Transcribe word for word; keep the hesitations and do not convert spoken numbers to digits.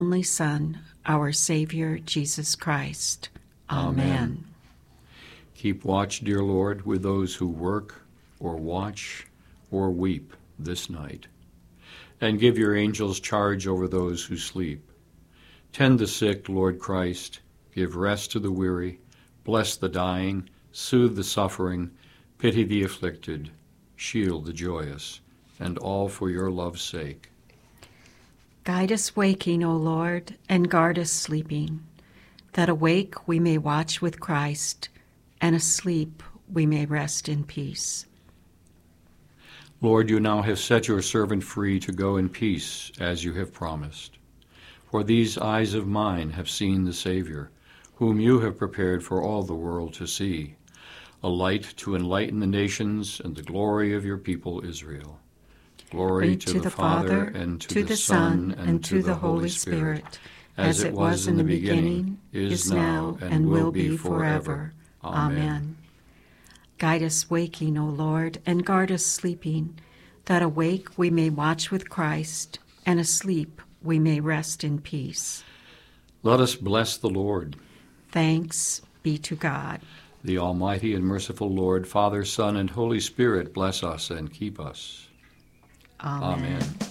only Son, our Savior, Jesus Christ. Amen. Amen. Keep watch, dear Lord, with those who work or watch or weep this night, and give your angels charge over those who sleep. Tend the sick, Lord Christ, give rest to the weary, bless the dying, soothe the suffering, pity the afflicted, shield the joyous, and all for your love's sake. Guide us waking, O Lord, and guard us sleeping, that awake we may watch with Christ, and asleep we may rest in peace. Lord, you now have set your servant free to go in peace, as you have promised. For these eyes of mine have seen the Savior, whom you have prepared for all the world to see, a light to enlighten the nations and the glory of your people Israel. Glory to, to the, the Father, and to, to the Son, and, and to the Holy Spirit, Spirit as it was in the beginning, is now, and will be forever. Amen. Guide us waking, O Lord, and guard us sleeping, that awake we may watch with Christ, and asleep we may rest in peace. Let us bless the Lord. Thanks be to God. The Almighty and merciful Lord, Father, Son, and Holy Spirit, bless us and keep us. Amen. Amen.